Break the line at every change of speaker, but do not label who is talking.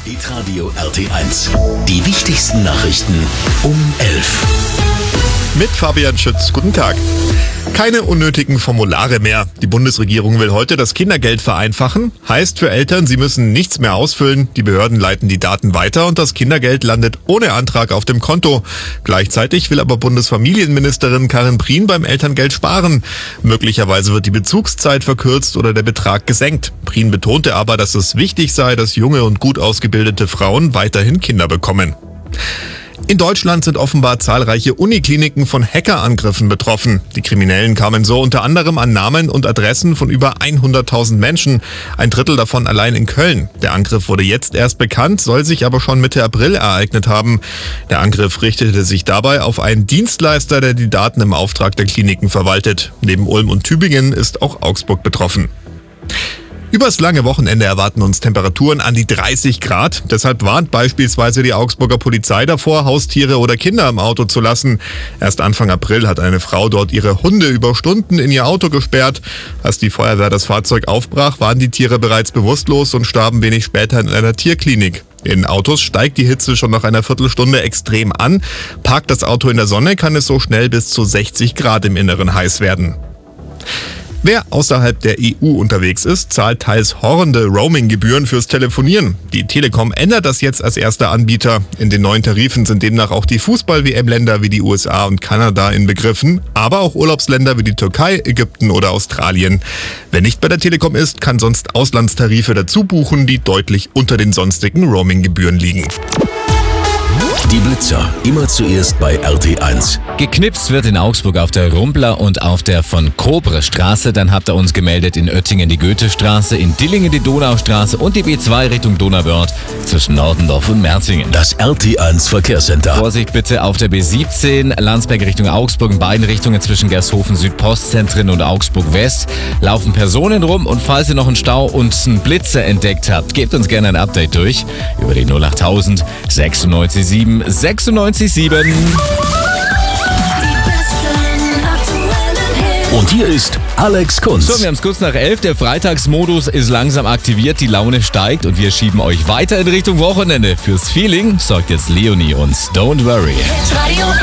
Hitradio RT1. Die wichtigsten Nachrichten um 11.
Mit Fabian Schütz. Guten Tag. Keine unnötigen Formulare mehr. Die Bundesregierung will heute das Kindergeld vereinfachen. Heißt für Eltern, sie müssen nichts mehr ausfüllen. Die Behörden leiten die Daten weiter und das Kindergeld landet ohne Antrag auf dem Konto. Gleichzeitig will aber Bundesfamilienministerin Karin Prien beim Elterngeld sparen. Möglicherweise wird die Bezugszeit verkürzt oder der Betrag gesenkt. Prien betonte aber, dass es wichtig sei, dass junge und gut ausgebildete Frauen weiterhin Kinder bekommen. In Deutschland sind offenbar zahlreiche Unikliniken von Hackerangriffen betroffen. Die Kriminellen kamen so unter anderem an Namen und Adressen von über 100.000 Menschen, ein Drittel davon allein in Köln. Der Angriff wurde jetzt erst bekannt, soll sich aber schon Mitte April ereignet haben. Der Angriff richtete sich dabei auf einen Dienstleister, der die Daten im Auftrag der Kliniken verwaltet. Neben Ulm und Tübingen ist auch Augsburg betroffen. Übers lange Wochenende erwarten uns Temperaturen an die 30 Grad. Deshalb warnt beispielsweise die Augsburger Polizei davor, Haustiere oder Kinder im Auto zu lassen. Erst Anfang April hat eine Frau dort ihre Hunde über Stunden in ihr Auto gesperrt. Als die Feuerwehr das Fahrzeug aufbrach, waren die Tiere bereits bewusstlos und starben wenig später in einer Tierklinik. In Autos steigt die Hitze schon nach einer Viertelstunde extrem an. Parkt das Auto in der Sonne, kann es so schnell bis zu 60 Grad im Inneren heiß werden. Wer außerhalb der EU unterwegs ist, zahlt teils horrende Roaming-Gebühren fürs Telefonieren. Die Telekom ändert das jetzt als erster Anbieter. In den neuen Tarifen sind demnach auch die Fußball-WM-Länder wie die USA und Kanada inbegriffen, aber auch Urlaubsländer wie die Türkei, Ägypten oder Australien. Wer nicht bei der Telekom ist, kann sonst Auslandstarife dazu buchen, die deutlich unter den sonstigen Roaming-Gebühren liegen.
Die Blitzer, immer zuerst bei RT1.
Geknipst wird in Augsburg auf der Rumpler und auf der von Kobre Straße. Dann habt ihr uns gemeldet in Oettingen die Goethestraße, in Dillingen die Donaustraße und die B2 Richtung Donauwörth zwischen Nordendorf und Merzingen.
Das RT1 Verkehrscenter.
Vorsicht bitte auf der B17, Landsberg Richtung Augsburg, in beiden Richtungen zwischen Gershofen Südpostzentren und Augsburg West laufen Personen rum, und falls ihr noch einen Stau und einen Blitzer entdeckt habt, gebt uns gerne ein Update durch über die 08000 96 7 96 7.
Und hier ist Alex Kunz.
So, wir haben es kurz nach 11. Der Freitagsmodus ist langsam aktiviert, die Laune steigt und wir schieben euch weiter in Richtung Wochenende. Fürs Feeling sorgt jetzt Leonie und Don't Worry.
Radio